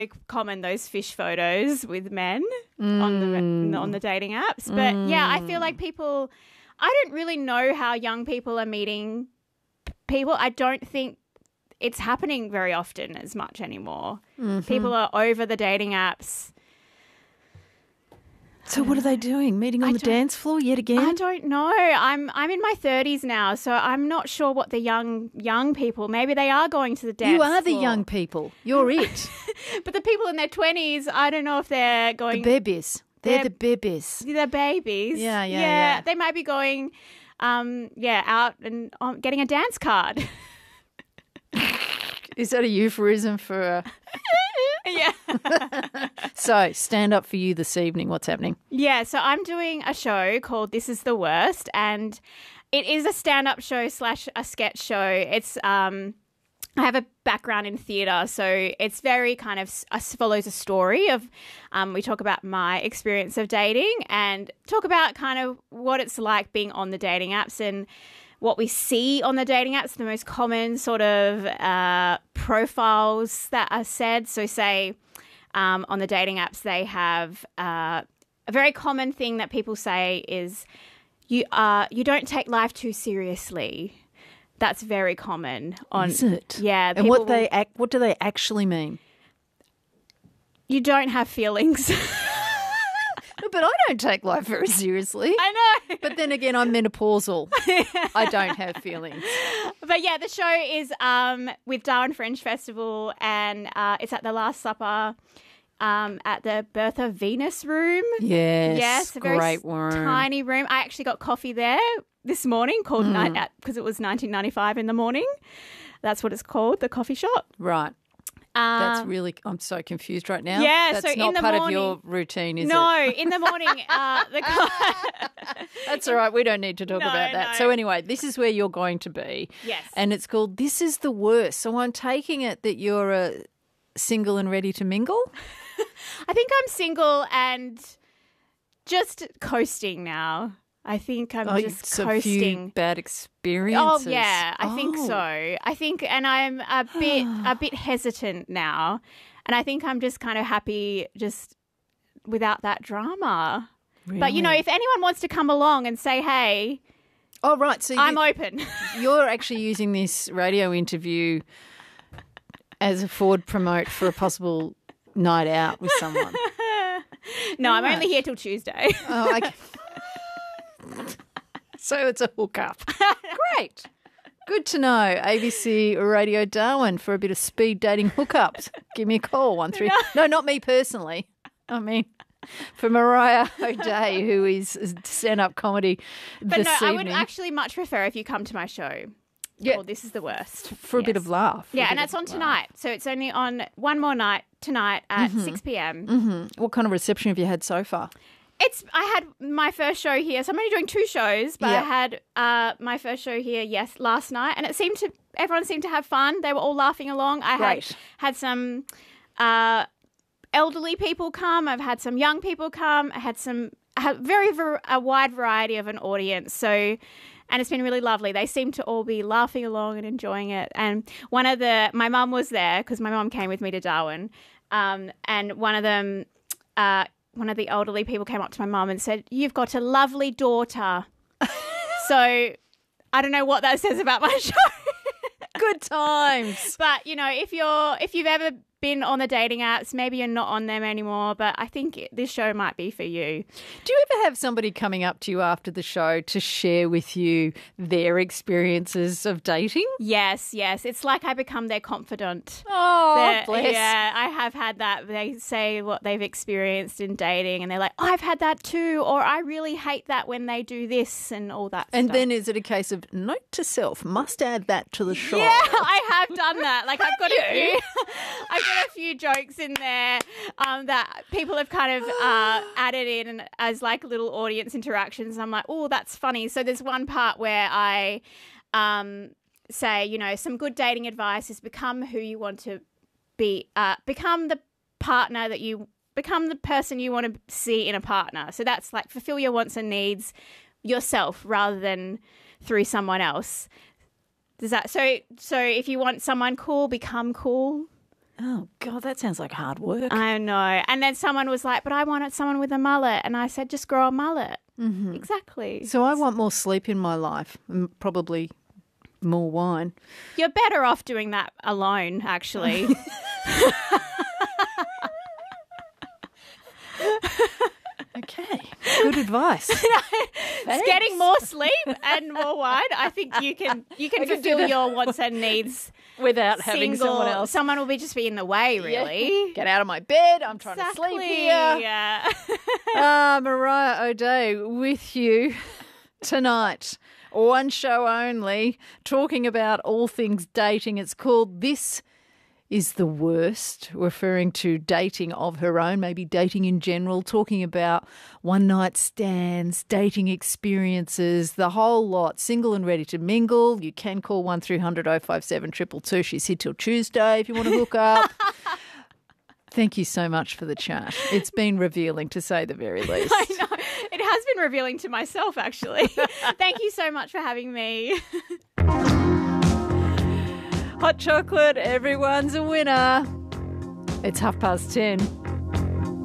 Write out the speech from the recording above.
common, those fish photos with men on the dating apps. But yeah, I feel like I don't really know how young people are meeting people. I don't think it's happening very often as much anymore. People are over the dating apps. So what are they doing? Meeting on the dance floor yet again? I don't know. I'm in my 30s now, so I'm not sure what the young people, maybe they are going to the dance floor. You are the young people. You're it. But the people in their 20s, I don't know if they're going. The babies. They're the babies. They're babies. Yeah. They might be going out and getting a dance card. Is that a euphemism for Yeah. So, stand up for you this evening. What's happening? Yeah, so I'm doing a show called This Is the Worst, and it is a stand-up show / a sketch show. It's I have a background in theatre, so it's very kind of follows a story of we talk about my experience of dating and talk about kind of what it's like being on the dating apps and what we see on the dating apps, the most common sort of profiles that are said. So say on the dating apps they have a very common thing that people say is you don't take life too seriously. That's very common. Is it? Yeah. And what do they actually mean? You don't have feelings. But I don't take life very seriously. I know. But then again, I'm menopausal. I don't have feelings. But yeah, the show is with Darwin Fringe Festival, and it's at the Last Supper at the Bertha Venus room. Yes, a very great room. Tiny room. I actually got coffee there this morning called Night Out because it was 1995 in the morning. That's what it's called, the coffee shop. Right. That's really, I'm so confused right now. Yeah, that's so not in the part morning, of your routine, is it? No, in the morning. That's all right. We don't need to talk about that. No. So anyway, this is where you're going to be. Yes. And it's called This Is the Worst. So I'm taking it that you're single and ready to mingle? I think I'm single and just coasting now. I think I'm just coasting. A few bad experiences. Oh yeah, I think so. I think, and I'm a bit hesitant now, and I think I'm just kind of happy just without that drama. Really? But you know, if anyone wants to come along and say, "Hey," oh right, so I'm open. You're actually using this radio interview as a forward promote for a possible night out with someone. No, I'm only here till Tuesday. Oh, okay. So it's a hookup. Great. Good to know. ABC Radio Darwin for a bit of speed dating hookups. Give me a call, 13. No, not me personally. I mean, for Mariah O'Day, who is stand-up comedy But this no, evening. I would actually much prefer if you come to my show. Yeah. Well, This Is the Worst. For a bit of laugh. Yeah, and that's on tonight. So it's only on one more night tonight at 6 p.m. Mm-hmm. What kind of reception have you had so far? I had my first show here, so I'm only doing 2 shows, but Yep. I had my first show here, last night, and everyone seemed to have fun. They were all laughing along. I had some elderly people come. I've had some young people come. I had a wide variety of an audience. So, and it's been really lovely. They seem to all be laughing along and enjoying it. And my mum was there because my mum came with me to Darwin, and one of the elderly people came up to my mum and said, "You've got a lovely daughter." So I don't know what that says about my show. Good times. But, you know, if you've ever been on the dating apps, maybe you're not on them anymore, but I think this show might be for you. Do you ever have somebody coming up to you after the show to share with you their experiences of dating? Yes. It's like I become their confidant. Oh, bless. Yeah, I have had that. They say what they've experienced in dating and they're like, I've had that too, or I really hate that when they do this and all that And stuff. then is it a case of note to self, must add that to the show? Yeah, I have done that. Like I've got a few jokes in there that people have kind of added in as like little audience interactions. I'm like, oh, that's funny. So there's one part where I say, you know, some good dating advice is become who you want to be, become the partner that you become the person you want to see in a partner. So that's like fulfill your wants and needs yourself rather than through someone else. Does that so if you want someone cool, become cool. Oh, God, that sounds like hard work. I know. And then someone was like, but I wanted someone with a mullet. And I said, just grow a mullet. Mm-hmm. Exactly. So I want more sleep in my life and probably more wine. You're better off doing that alone, actually. Okay, good advice. It's getting more sleep and more wine. I think you can fulfill your wants and needs without having someone else. Someone will just be in the way, really. Yeah. Get out of my bed. I'm trying to sleep here. Yeah. Mariah O'Dea with you tonight. One show only, talking about all things dating. It's called This Is the Worst, referring to dating of her own, maybe dating in general, talking about one-night stands, dating experiences, the whole lot. Single and ready to mingle. You can call 1300 057 222. She's here till Tuesday if you want to hook up. Thank you so much for the chat. It's been revealing, to say the very least. I know. It has been revealing to myself, actually. Thank you so much for having me. Hot chocolate, everyone's a winner. It's 10:30.